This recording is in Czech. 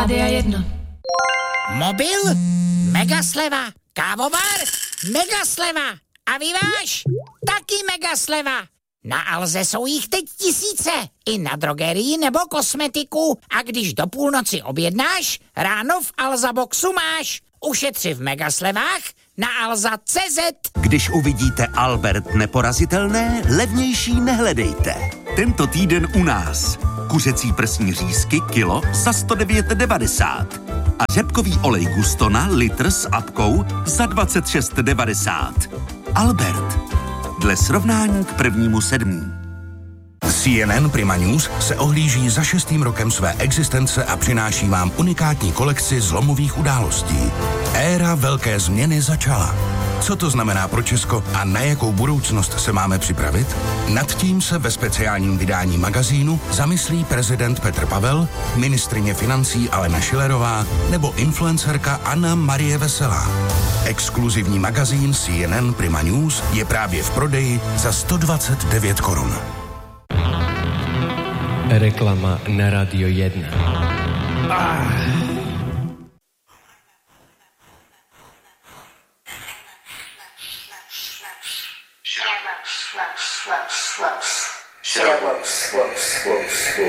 Rádia 1. Mobil? Megasleva. Kávovar? Megasleva. A vyváž? Taky megasleva. Na Alze jsou jich teď tisíce. I na drogerii nebo kosmetiku. A když do půlnoci objednáš, ráno v Alza Boxu máš. Ušetři v megaslevách na alza.cz. Když uvidíte Albert neporazitelné, levnější nehledejte. Tento týden u nás. Kuřecí prsní řízky kilo za 109,90 a řepkový olej Gustona litr s apkou za 26,90. Albert. Dle srovnání k 1.7. CNN Prima News se ohlíží za 6. rokem své existence a přináší vám unikátní kolekci zlomových událostí. Éra velké změny začala. Co to znamená pro Česko a na jakou budoucnost se máme připravit? Nad tím se ve speciálním vydání magazínu zamyslí prezident Petr Pavel, ministryně financí Alena Schillerová nebo influencerka Anna Marie Veselá. Exkluzivní magazín CNN Prima News je právě v prodeji za 129 korun. Reklama na Radio 1. Shut up,